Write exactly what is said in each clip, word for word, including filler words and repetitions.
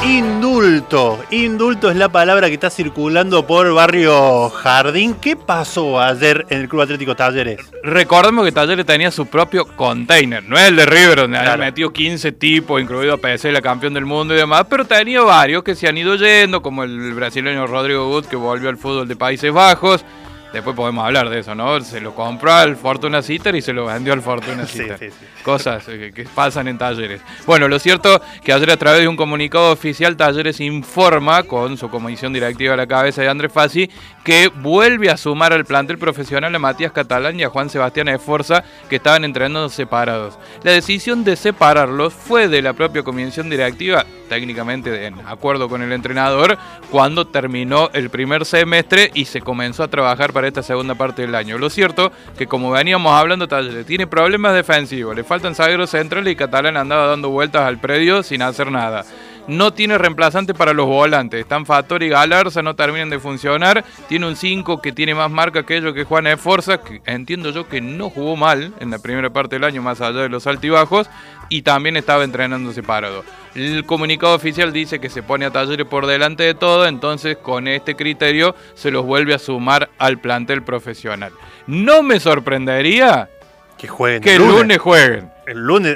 Indulto, indulto es la palabra que está circulando por Barrio Jardín. ¿Qué pasó ayer en el Club Atlético Talleres? Recordemos que Talleres tenía su propio container, no es el de River, donde Claro. había metido quince tipos, incluido P S, la campeón del mundo y demás, pero tenía varios que se han ido yendo, como el brasileño Rodrigo Gut, que volvió al fútbol de Países Bajos. Después podemos hablar de eso, ¿no? Se lo compró al Fortuna Sitter y se lo vendió al Fortuna Sitter. Sí, sí, sí. Cosas que, que pasan en Talleres. Bueno, lo cierto que ayer a través de un comunicado oficial Talleres informa, con su comisión directiva a la cabeza de Andrés Fassi, que vuelve a sumar al plantel profesional a Matías Catalán y a Juan Sebastián Esforza, que estaban entrenando separados. La decisión de separarlos fue de la propia comisión directiva, técnicamente en acuerdo con el entrenador, cuando terminó el primer semestre y se comenzó a trabajar para esta segunda parte del año. Lo cierto que, como veníamos hablando, Talleres tiene problemas defensivos, le faltan zagueros centrales y Catalán andaba dando vueltas al predio sin hacer nada. No tiene reemplazante para los volantes, están Fattori y Galarza, no terminan de funcionar. Tiene un cinco que tiene más marca que ellos, que Juan Esforza, que entiendo yo que no jugó mal en la primera parte del año, más allá de los altibajos, y también estaba entrenando separado. El comunicado oficial dice que se pone a Talleres por delante de todo, entonces con este criterio se los vuelve a sumar al plantel profesional. No me sorprendería Que jueguen que el el lunes. lunes jueguen. El lunes.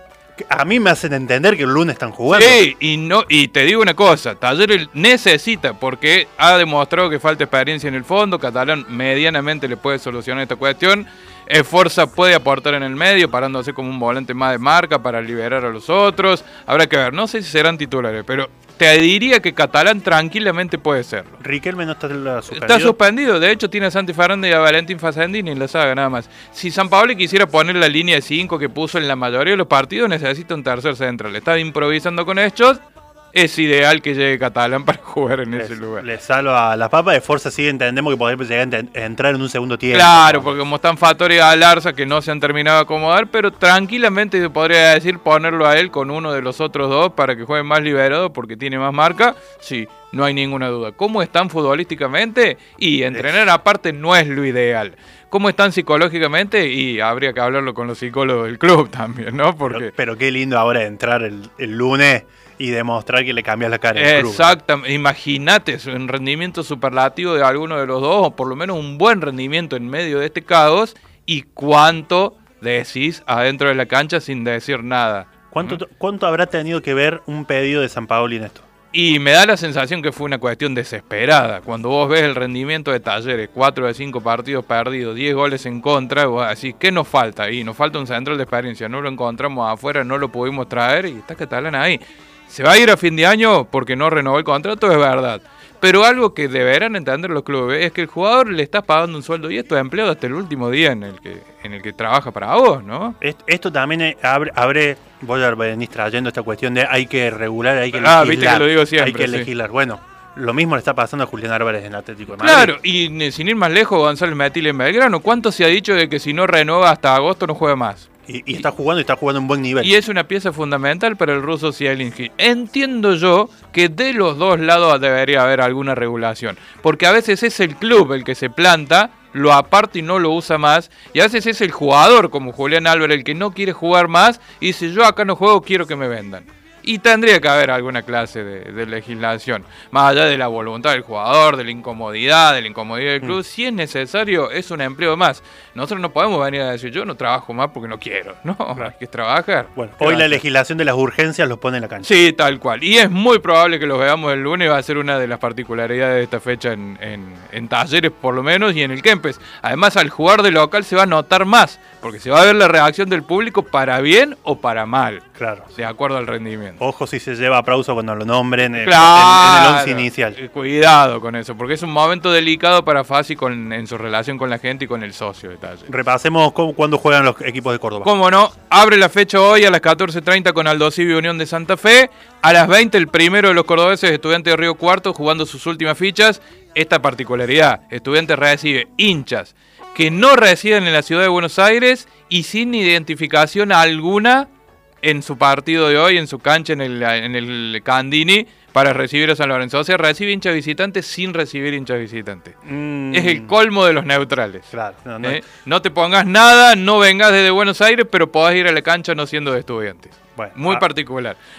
A mí me hacen entender que el lunes están jugando. Sí, y, no, y te digo una cosa, Talleres necesita, porque ha demostrado que falta experiencia en el fondo, Catalán medianamente le puede solucionar esta cuestión, Esforza puede aportar en el medio, parándose como un volante más de marca para liberar a los otros, habrá que ver, no sé si serán titulares, pero te diría que Catalán tranquilamente puede serlo. Riquelme no está suspendido. Está suspendido, de hecho tiene a Santi Fernández y a Valentín Facendini en la saga nada más. Si San Paoli quisiera poner la línea de cinco que puso en la mayoría de los partidos, necesita un tercer central. Está improvisando con estos, es ideal que llegue Catalán para jugar en ese Les, lugar. les salva a la papa de fuerza, sí entendemos que podría llegar a ent- entrar en un segundo tiempo. Claro, porque como están Fattori y Galarza, que no se han terminado de acomodar, pero tranquilamente se podría decir ponerlo a él con uno de los otros dos para que juegue más liberado porque tiene más marca. Sí, no hay ninguna duda. ¿Cómo están futbolísticamente? Y entrenar aparte no es lo ideal. ¿Cómo están psicológicamente? Y habría que hablarlo con los psicólogos del club también, ¿no? Porque Pero, pero qué lindo ahora entrar el, el lunes y demostrar que le cambias la cara al club. Exactamente, imagínate un rendimiento superlativo de alguno de los dos, o por lo menos un buen rendimiento en medio de este caos, y cuánto decís adentro de la cancha sin decir nada. ¿Cuánto, ¿Cuánto habrá tenido que ver un pedido de San Paoli en esto? Y me da la sensación que fue una cuestión desesperada. Cuando vos ves el rendimiento de Talleres, cuatro de cinco partidos perdidos, diez goles en contra, vos decís, ¿qué nos falta ahí? Nos falta un central de experiencia, no lo encontramos afuera, no lo pudimos traer y está Catalán ahí. Se va a ir a fin de año porque no renovó el contrato, es verdad. Pero algo que deberán entender los clubes es que el jugador le estás pagando un sueldo y esto es empleado hasta el último día en el que en el que trabaja para vos, ¿no? Esto, esto también eh, abre, abre, voy a venir trayendo esta cuestión de hay que regular, hay que Ah, legislar. viste que lo digo siempre, Hay que sí. legislar. Bueno, lo mismo le está pasando a Julián Álvarez en Atlético de Madrid. Claro, y eh, sin ir más lejos, González Metil en Belgrano, ¿cuánto se ha dicho de que si no renueva hasta agosto no juega más? Y, y está jugando y está jugando a un buen nivel. Y es una pieza fundamental para el ruso Zielinski. Entiendo yo que de los dos lados debería haber alguna regulación, porque a veces es el club el que se planta, lo aparta y no lo usa más, y a veces es el jugador, como Julián Álvarez, el que no quiere jugar más y dice, yo acá no juego, quiero que me vendan. Y tendría que haber alguna clase de, de legislación, más allá de la voluntad del jugador, de la incomodidad, de la incomodidad del club. Mm. Si es necesario, es un empleo más. Nosotros no podemos venir a decir, yo no trabajo más porque no quiero. No, claro. Hay que trabajar. Bueno, hoy la legislación de las urgencias los pone en la cancha. Sí, tal cual. Y es muy probable que los veamos el lunes, va a ser una de las particularidades de esta fecha en, en, en Talleres, por lo menos, y en el Kempes. Además, al jugar de local se va a notar más, porque se va a ver la reacción del público para bien o para mal. Claro. De acuerdo al rendimiento. Ojo si se lleva aplauso cuando lo nombren eh, claro, en, en el once inicial. Cuidado con eso, porque es un momento delicado para Fassi con, en su relación con la gente y con el socio de Talleres. Repasemos cómo, cuándo juegan los equipos de Córdoba. Cómo no, abre la fecha hoy a las catorce treinta con Aldo Civi Unión de Santa Fe. A las veinte el primero de los cordobeses, Estudiantes de Río Cuarto, jugando sus últimas fichas. Esta particularidad, Estudiantes recibe hinchas que no residen en la ciudad de Buenos Aires y sin identificación alguna en su partido de hoy, en su cancha en el, en el Candini, para recibir a San Lorenzo. O sea, recibe hinchas visitantes sin recibir hinchas visitantes. Mm. Es el colmo de los neutrales. Claro. No, no. ¿Eh? No te pongas nada, no vengas desde Buenos Aires, pero podés ir a la cancha no siendo de Estudiantes. Bueno, Muy ah, particular. Ah,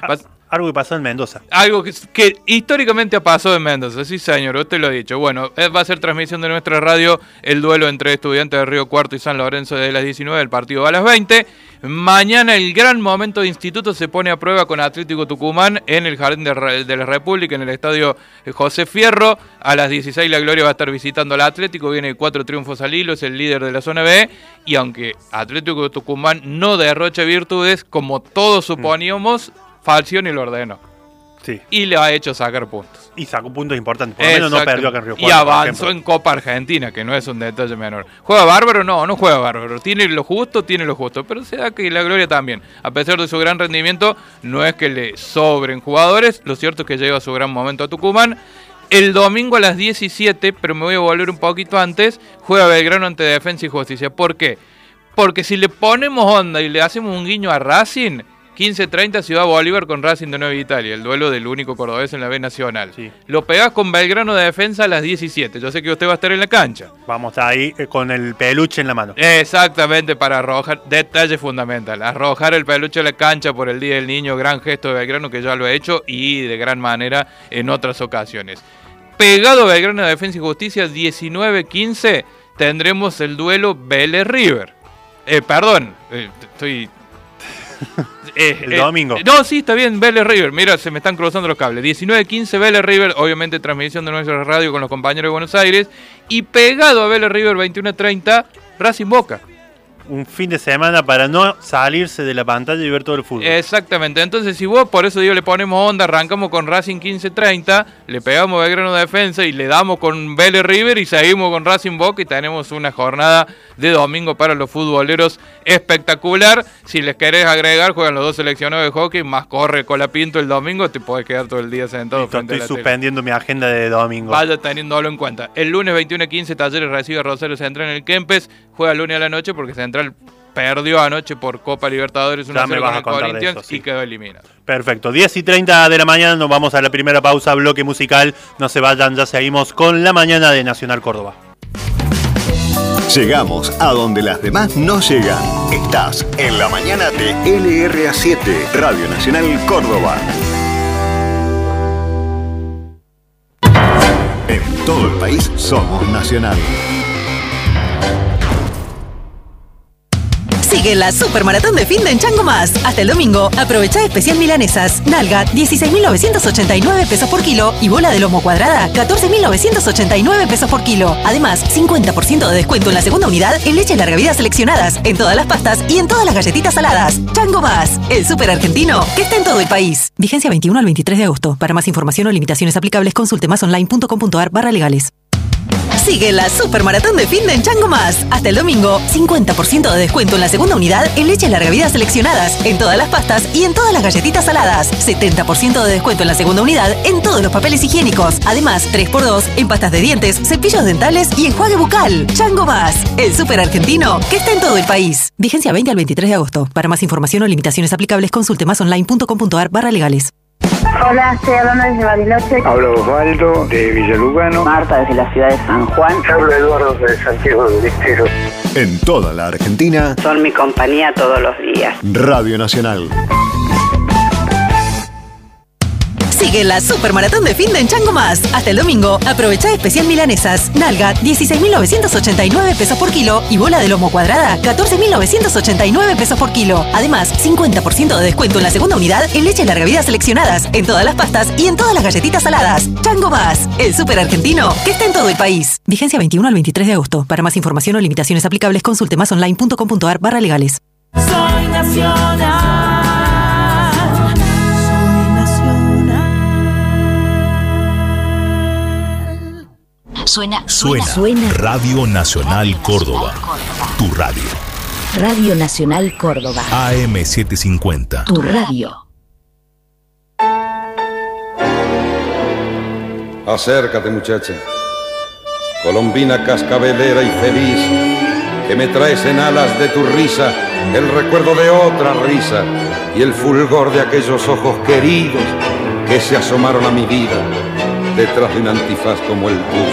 Algo que pasó en Mendoza. Algo que, que históricamente ha pasado en Mendoza, sí señor, usted lo ha dicho. Bueno, va a ser transmisión de nuestra radio el duelo entre Estudiantes de Río Cuarto y San Lorenzo de las diecinueve, el partido va a las veinte. Mañana el gran momento de Instituto se pone a prueba con Atlético Tucumán en el Jardín de, Re- de la República, en el estadio José Fierro. A las dieciséis la Gloria va a estar visitando al Atlético, viene cuatro triunfos al hilo, es el líder de la zona B. Y aunque Atlético Tucumán no derrocha virtudes, como todos suponíamos, mm. Falcioni lo ordenó. Sí. Y le ha hecho sacar puntos. Y sacó puntos importantes. Por lo menos no perdió acá en Río Cuarto. Y avanzó en Copa Argentina, que no es un detalle menor. ¿Juega bárbaro? No, no juega bárbaro. Tiene lo justo, tiene lo justo. Pero se da que la Gloria también. A pesar de su gran rendimiento, no es que le sobren jugadores. Lo cierto es que llega su gran momento a Tucumán. El domingo a las diecisiete, pero me voy a volver un poquito antes, juega Belgrano ante Defensa y Justicia. ¿Por qué? Porque si le ponemos onda y le hacemos un guiño a Racing, quince treinta Ciudad Bolívar con Racing de Nueva Italia, el duelo del único cordobés en la B Nacional. Sí. Lo pegás con Belgrano de Defensa a las diecisiete. Yo sé que usted va a estar en la cancha. Vamos ahí eh, con el peluche en la mano. Exactamente, para arrojar, detalle fundamental, arrojar el peluche a la cancha por el Día del Niño, gran gesto de Belgrano que ya lo he hecho y de gran manera en otras ocasiones. Pegado Belgrano de Defensa y Justicia, diecinueve quince, tendremos el duelo Vélez River. Eh, perdón, eh, estoy... Eh, el eh, domingo. No, sí, está bien, Vélez River. Mira, se me están cruzando los cables. diecinueve quince Vélez River, obviamente transmisión de nuestra radio con los compañeros de Buenos Aires. Y pegado a Vélez River, veintiuno treinta, Racing Boca. Un fin de semana para no salirse de la pantalla y ver todo el fútbol. Exactamente, entonces si vos, por eso digo, le ponemos onda, arrancamos con Racing quince treinta, le pegamos a Belgrano de Defensa y le damos con Vélez River y seguimos con Racing Boca y tenemos una jornada de domingo para los futboleros espectacular. Si les querés agregar, juegan los dos seleccionados de hockey, más corre Colapinto el domingo, te podés quedar todo el día sentado Listo, frente estoy a la suspendiendo tele. Mi agenda de domingo. Vaya teniéndolo en cuenta. El lunes veintiuno quince Talleres recibe a Rosario Central en el Kempes, juega el lunes a la noche porque Central perdió anoche por Copa Libertadores una cero con el Corinthians eso, sí. Y quedó eliminado. Perfecto, diez y treinta de la mañana nos vamos a la primera pausa, bloque musical. No se vayan, ya seguimos con la mañana de Nacional Córdoba. Llegamos a donde las demás no llegan. Estás en la mañana de L R A siete, Radio Nacional Córdoba. En todo el país somos Nacional. Sigue la Supermaratón de Fin de en Chango Más. Hasta el domingo, aprovecha especial milanesas. Nalga, dieciséis mil novecientos ochenta y nueve pesos por kilo. Y bola de lomo cuadrada, catorce mil novecientos ochenta y nueve pesos por kilo. Además, cincuenta por ciento de descuento en la segunda unidad en leche larga vida seleccionadas, en todas las pastas y en todas las galletitas saladas. Chango Más, el súper argentino que está en todo el país. Vigencia veintiuno al veintitrés de agosto. Para más información o limitaciones aplicables, consulte masonline punto com punto ar barra legales. Sigue la Supermaratón de Fin de en Chango Más. Hasta el domingo, cincuenta por ciento de descuento en la segunda unidad en leche larga vida seleccionadas, en todas las pastas y en todas las galletitas saladas. setenta por ciento de descuento en la segunda unidad en todos los papeles higiénicos. Además, tres por dos en pastas de dientes, cepillos dentales y enjuague bucal. Chango Más, el súper argentino que está en todo el país. Vigencia veinte al veintitrés de agosto. Para más información o limitaciones aplicables, consulte masonline punto com punto ar barra legales. Hola, estoy hablando desde Bariloche. Hablo Osvaldo de Villalugano. Marta desde la ciudad de San Juan. Hablo Eduardo de Santiago del Estero. En toda la Argentina. Son mi compañía todos los días. Radio Nacional. Sigue la Supermaratón de Fin de en Chango Más. Hasta el domingo, aprovecha especial milanesas. Nalga, dieciséis mil novecientos ochenta y nueve pesos por kilo. Y bola de lomo cuadrada, catorce mil novecientos ochenta y nueve pesos por kilo. Además, cincuenta por ciento de descuento en la segunda unidad en leche larga vida seleccionadas, en todas las pastas y en todas las galletitas saladas. Chango Más, el súper argentino que está en todo el país. Vigencia veintiuno al veintitrés de agosto. Para más información o limitaciones aplicables, consulte masonline punto com punto ar barra legales. Soy nacional. Suena, suena, suena Radio Nacional Córdoba, tu radio. Radio Nacional Córdoba. A M setecientos cincuenta. Tu radio. Acércate, muchacha, colombina cascabelera y feliz, que me traes en alas de tu risa el recuerdo de otra risa y el fulgor de aquellos ojos queridos que se asomaron a mi vida detrás de un antifaz como el tuyo.